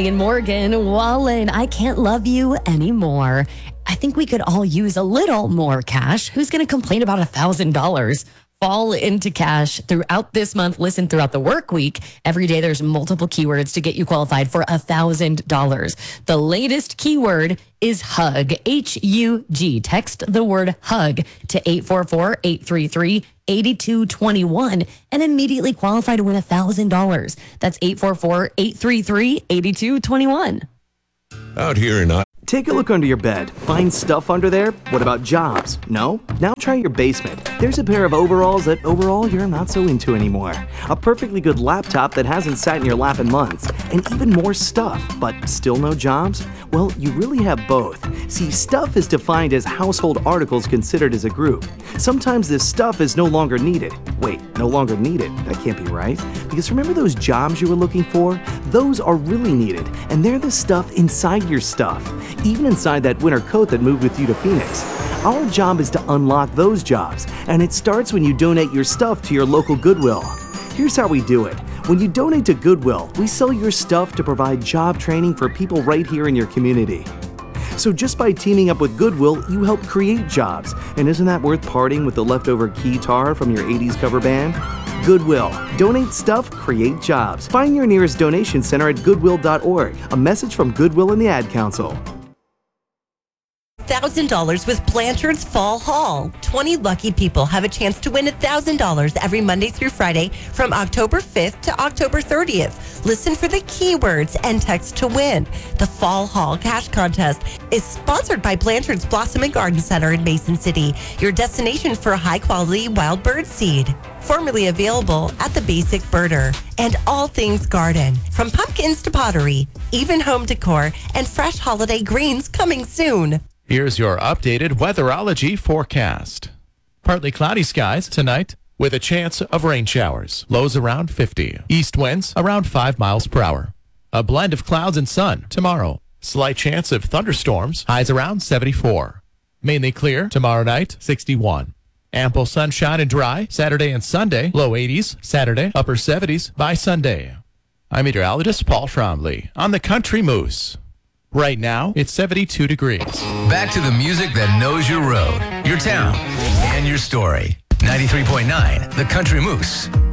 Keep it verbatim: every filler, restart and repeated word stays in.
Molly and Morgan. Wallen, I can't love you anymore. I think we could all use a little more cash. Who's going to complain about a thousand dollars? Fall into cash throughout this month. Listen throughout the work week. Every day there's multiple keywords to get you qualified for a thousand dollars. The latest keyword is hug. H U G. Text the word hug to eight four four, eight three three, eight two two one and immediately qualify to win a thousand dollars. That's eight four four, eight three three, eight two two one. Out here in I- Take a look under your bed. Find stuff under there? What about jobs? No? Now try your basement. There's a pair of overalls that overall you're not so into anymore. A perfectly good laptop that hasn't sat in your lap in months. And even more stuff, but still no jobs? Well, you really have both. See, stuff is defined as household articles considered as a group. Sometimes this stuff is no longer needed. Wait, no longer needed? That can't be right. Because remember those jobs you were looking for? Those are really needed, and they're the stuff inside your stuff. Even inside that winter coat that moved with you to Phoenix. Our job is to unlock those jobs, and it starts when you donate your stuff to your local Goodwill. Here's how we do it. When you donate to Goodwill, we sell your stuff to provide job training for people right here in your community. So just by teaming up with Goodwill, you help create jobs. And isn't that worth parting with the leftover keytar from your eighties cover band? Goodwill. Donate stuff, create jobs. Find your nearest donation center at goodwill dot org. A message from Goodwill and the Ad Council. one thousand dollars with Blanchard's Fall Haul. twenty lucky people have a chance to win one thousand dollars every Monday through Friday from October fifth to October thirtieth. Listen for the keywords and text to win. The Fall Haul Cash Contest is sponsored by Blanchard's Blossom and Garden Center in Mason City, your destination for high-quality wild bird seed. Formerly available at the Basic Birder. And all things garden, from pumpkins to pottery, even home decor, and fresh holiday greens coming soon. Here's your updated weatherology forecast. Partly cloudy skies tonight with a chance of rain showers. Lows around fifty. East winds around five miles per hour. A blend of clouds and sun tomorrow. Slight chance of thunderstorms. Highs around seventy-four. Mainly clear tomorrow night, sixty-one. Ample sunshine and dry Saturday and Sunday. Low eighties Saturday, upper seventies by Sunday. I'm meteorologist Paul Trombley on the Country Moose. Right now, it's seventy-two degrees. Back to the music that knows your road, your town, and your story. ninety-three point nine, The Country Moose.